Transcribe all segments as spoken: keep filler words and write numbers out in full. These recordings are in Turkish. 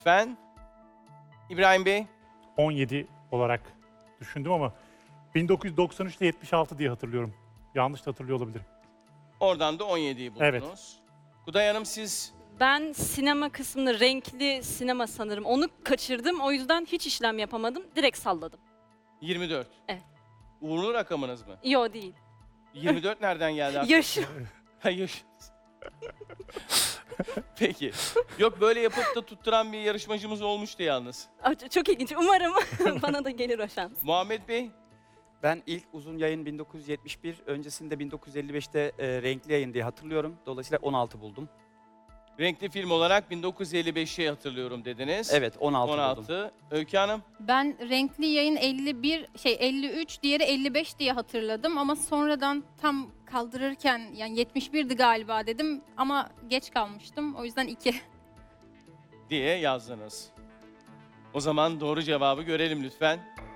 Lütfen. İbrahim Bey. on yedi olarak düşündüm ama bin dokuz yüz doksan üç ile yetmiş altı diye hatırlıyorum. Yanlış da hatırlıyor olabilirim. Oradan da on yediyi buldunuz. Evet. Kuday Hanım siz Ben sinema kısmını, renkli sinema sanırım. Onu kaçırdım. O yüzden hiç işlem yapamadım. Direkt salladım. yirmi dört. Evet. Uğurlu rakamınız mı? Yo değil. yirmi dört nereden geldi? aklınıza? Yaşım. Ha, yaş. Peki. Yok, böyle yapıp da tutturan bir yarışmacımız olmuştu yalnız. Aa, Çok ilginç. Umarım bana da gelir o şans. Muhammed Bey. Ben ilk uzun yayın bin dokuz yüz yetmiş bir, öncesinde bin dokuz yüz elli beşte e, renkli yayın diye hatırlıyorum. Dolayısıyla on altı buldum. Renkli film olarak bin dokuz yüz elli beşi hatırlıyorum dediniz. Evet, on altı, on buldum. altı. Öykü Hanım. Ben renkli yayın elli bir şey elli üç, diğeri elli beş diye hatırladım ama sonradan tam kaldırırken yani yetmiş birdi galiba dedim ama geç kalmıştım. O yüzden iki. Diye yazdınız. O zaman doğru cevabı görelim lütfen.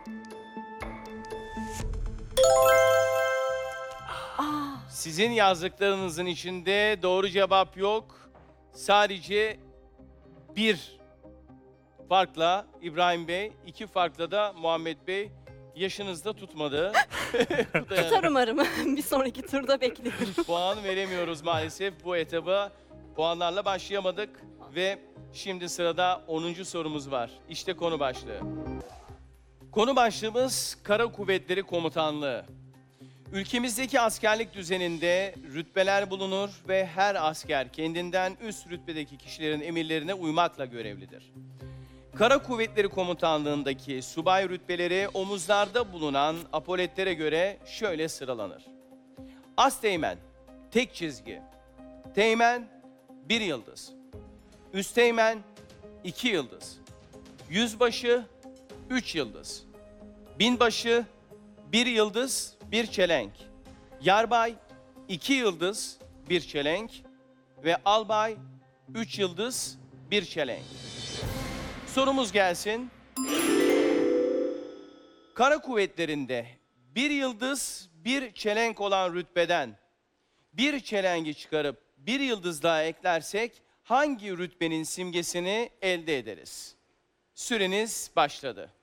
Sizin yazdıklarınızın içinde doğru cevap yok. Sadece bir farkla İbrahim Bey, iki farkla da Muhammed Bey yaşınızda tutmadı. Kuday Hanım, Tutar umarım. Bir sonraki turda bekliyorum. puan veremiyoruz maalesef bu etaba. Puanlarla başlayamadık ve şimdi sırada onuncu sorumuz var. İşte konu başlığı. Konu başlığımız Kara Kuvvetleri Komutanlığı. Ülkemizdeki askerlik düzeninde rütbeler bulunur ve her asker kendinden üst rütbedeki kişilerin emirlerine uymakla görevlidir. Kara Kuvvetleri Komutanlığındaki subay rütbeleri omuzlarda bulunan apoletlere göre şöyle sıralanır. Asteğmen, tek çizgi. Teğmen, bir yıldız. Üsteğmen, iki yıldız. Yüzbaşı, üç yıldız. Binbaşı, bir yıldız, bir çelenk. Yarbay, iki yıldız, bir çelenk. Ve albay, üç yıldız, bir çelenk. Sorumuz gelsin. Kara kuvvetlerinde bir yıldız, bir çelenk olan rütbeden bir çelengi çıkarıp bir yıldız daha eklersek hangi rütbenin simgesini elde ederiz? Süreniz başladı.